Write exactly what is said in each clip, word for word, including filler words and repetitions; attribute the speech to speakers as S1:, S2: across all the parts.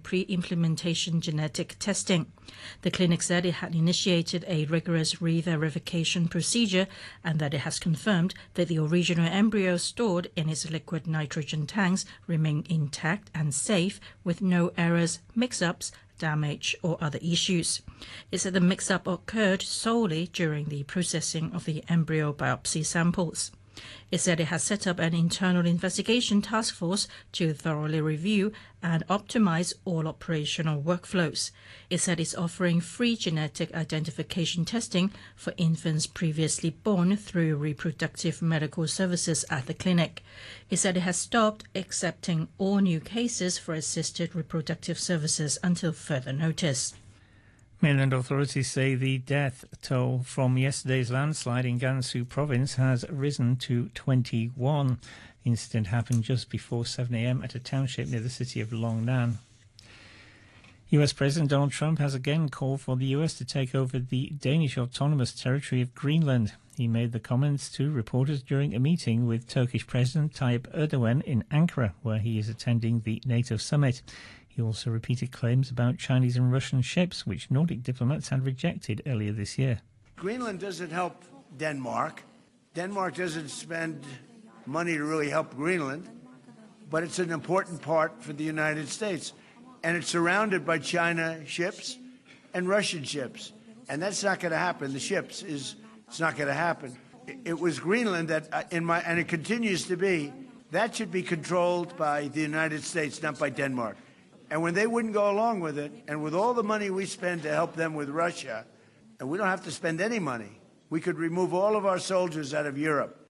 S1: pre-implementation genetic testing. The clinic said it had initiated a rigorous re-verification procedure and that it has confirmed that the original embryos stored in its liquid nitrogen tanks remain intact and safe with no errors, mix-ups, damage or other issues. It said the mix-up occurred solely during the processing of the embryo biopsy samples. It said it has set up an internal investigation task force to thoroughly review and optimize all operational workflows. It said it's offering free genetic identification testing for infants previously born through reproductive medical services at the clinic. It said it has stopped accepting all new cases for assisted reproductive services until further notice.
S2: Mainland authorities say the death toll from yesterday's landslide in Gansu province has risen to twenty-one. The incident happened just before seven a m at a township near the city of Longnan. U S President Donald Trump has again called for the U S to take over the Danish autonomous territory of Greenland. He made the comments to reporters during a meeting with Turkish President Tayyip Erdogan in Ankara, where he is attending the NATO summit. He also repeated claims about Chinese and Russian ships, which Nordic diplomats had rejected earlier this year.
S3: Greenland doesn't help Denmark. Denmark doesn't spend money to really help Greenland, but it's an important part for the United States. And it's surrounded by China ships and Russian ships. And that's not going to happen. The ships is, it's not going to happen. It was Greenland that, in my, and it continues to be, that should be controlled by the United States, not by Denmark. And when they wouldn't go along with it, and with all the money we spend to help them with Russia, and we don't have to spend any money, we could remove all of our soldiers out of Europe.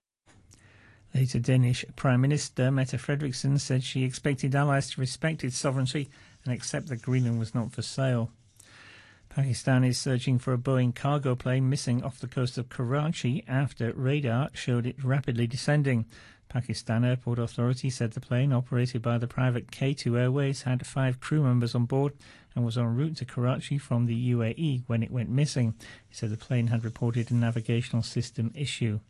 S2: Later, Danish Prime Minister Mette Frederiksen said she expected allies to respect its sovereignty and accept that Greenland was not for sale. Pakistan is searching for a Boeing cargo plane missing off the coast of Karachi after radar showed it rapidly descending. Pakistan Airport Authority said the plane, operated by the private K two Airways, had five crew members on board and was en route to Karachi from the U A E when it went missing. He said the plane had reported a navigational system issue.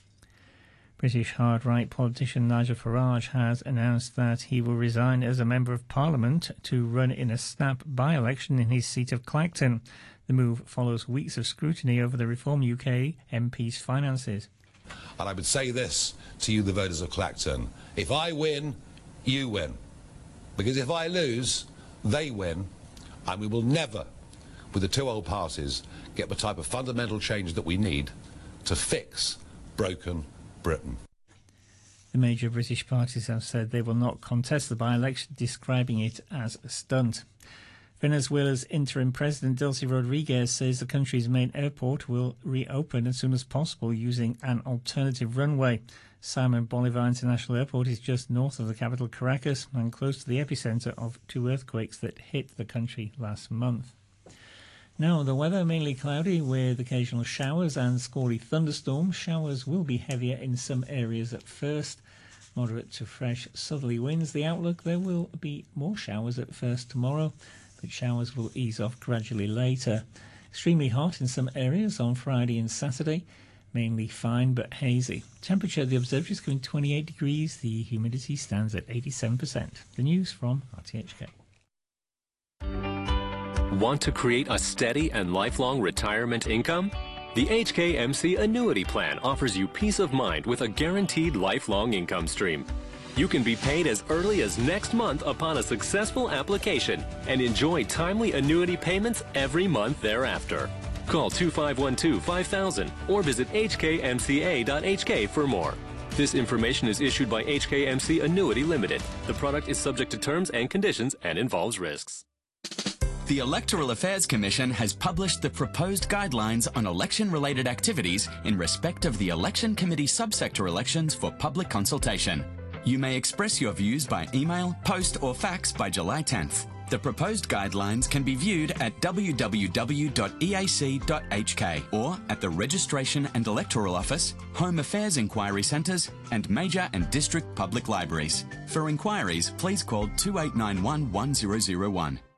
S2: British hard-right politician Nigel Farage has announced that he will resign as a Member of Parliament to run in a snap by-election in his seat of Clacton. The move follows weeks of scrutiny over the Reform U K M P's finances.
S4: And I would say this to you, the voters of Clacton: if I win, you win. Because if I lose, they win. And we will never, with the two old parties, get the type of fundamental change that we need to fix broken Britain.
S2: The major British parties have said they will not contest the by-election, describing it as a stunt. Venezuela's interim president, Delcy Rodriguez, says the country's main airport will reopen as soon as possible using an alternative runway. Simon Bolivar International Airport is just north of the capital, Caracas, and close to the epicenter of two earthquakes that hit the country last month. Now, the weather mainly cloudy with occasional showers and squally thunderstorms. Showers will be heavier in some areas at first. Moderate to fresh southerly winds. The outlook: there will be more showers at first tomorrow, but showers will ease off gradually later. Extremely hot in some areas on Friday and Saturday. Mainly fine but hazy. Temperature at the observatory is going twenty-eight degrees. The humidity stands at eighty-seven percent. The news from R T H K.
S5: Want to create a steady and lifelong retirement income? The H K M C Annuity Plan offers you peace of mind with a guaranteed lifelong income stream. You can be paid as early as next month upon a successful application and enjoy timely annuity payments every month thereafter. Call two five one two, five thousand or visit H K M C A dot H K for more. This information is issued by H K M C Annuity Limited. The product is subject to terms and conditions and involves risks.
S6: The Electoral Affairs Commission has published the proposed guidelines on election-related activities in respect of the Election Committee subsector elections for public consultation. You may express your views by email, post or fax by July tenth. The proposed guidelines can be viewed at w w w dot e a c dot h k or at the Registration and Electoral Office, Home Affairs Inquiry Centres and major and district public libraries. For inquiries, please call two eight nine one, one zero zero one.